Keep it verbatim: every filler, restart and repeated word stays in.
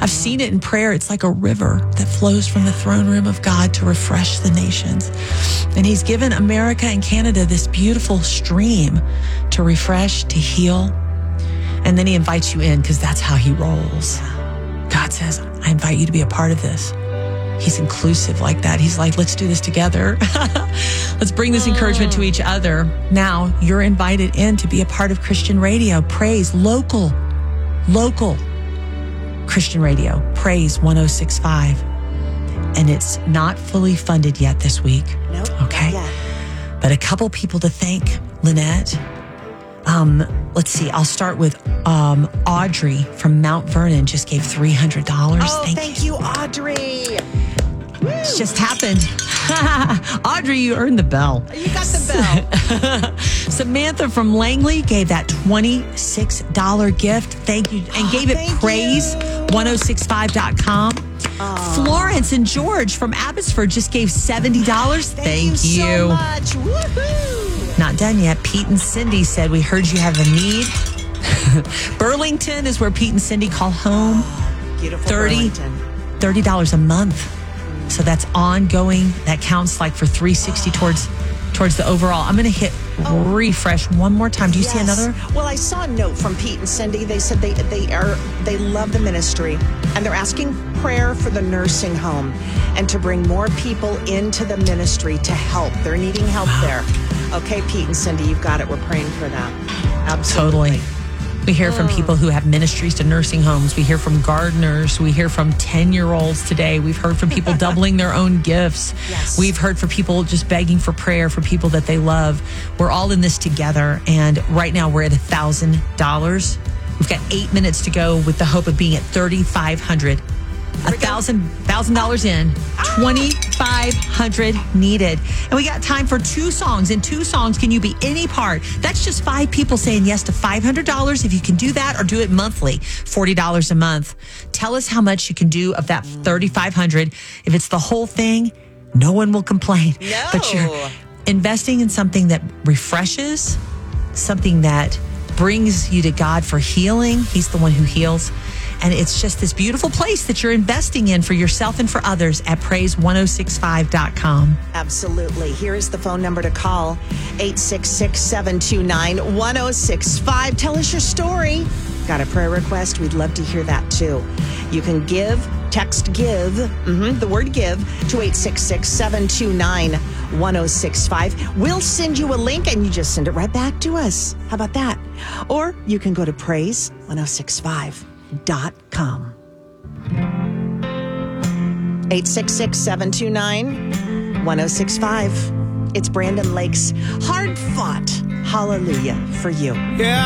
I've seen it in prayer. It's like a river that flows from the throne room of God to refresh the nations. And he's given America and Canada this beautiful stream to refresh, to heal. And then he invites you in because that's how he rolls. God says, I invite you to be a part of this. He's inclusive like that. He's like, let's do this together. Let's bring this encouragement to each other. Now you're invited in to be a part of Christian radio. Praise, local, local Christian radio. Praise one oh six point five. And it's not fully funded yet this week. Nope. Okay. But a couple people to thank, Lynette. Um, let's see. I'll start with um, Audrey from Mount Vernon just gave three hundred dollars. Oh, thank, thank you, Audrey. It's just happened. Audrey, you earned the bell. You got the bell. Samantha from Langley gave that twenty-six dollars gift. Thank you. And gave it Thank praise, you. ten sixty-five dot com. Aw. Florence and George from Abbotsford just gave seventy dollars. Thank, Thank you you. so much. Woohoo. Not done yet. Pete and Cindy said, we heard you have a need. Burlington is where Pete and Cindy call home. Beautiful thirty Burlington. thirty dollars a month. So that's ongoing. That counts like for three hundred sixty towards towards the overall. I'm going to hit refresh one more time. Do you see Yes. another? Well, I saw a note from Pete and Cindy. They said they they are they love the ministry and they're asking prayer for the nursing home and to bring more people into the ministry to help. They're needing help there. Okay, Pete and Cindy, you've got it. We're praying for that. Absolutely. Totally. We hear from people who have ministries to nursing homes. We hear from gardeners. We hear from ten-year-olds today. We've heard from people doubling their own gifts. Yes. We've heard from people just begging for prayer for people that they love. We're all in this together. And right now we're at one thousand dollars. We've got eight minutes to go with the hope of being at thirty-five hundred dollars. A thousand thousand dollars in, twenty-five hundred needed, and we got time for two songs. In two songs, can you be any part? That's just five people saying yes to five hundred dollars. If you can do that, or do it monthly, forty dollars a month. Tell us how much you can do of that thirty-five hundred. If it's the whole thing, no one will complain. No. But you're investing in something that refreshes, something that brings you to God for healing. He's the one who heals. And it's just this beautiful place that you're investing in for yourself and for others at praise ten sixty-five dot com. Absolutely. Here is the phone number to call, eight six six, seven two nine, one oh six five. Tell us your story. Got a prayer request? We'd love to hear that too. You can give, text give, mm-hmm, the word give, to eight six six, seven two nine, one oh six five. We'll send you a link and you just send it right back to us. How about that? Or you can go to praise ten sixty-five dot com. eight six six, seven two nine, one oh six five. It's Brandon Lake's hard fought hallelujah for you. Yeah.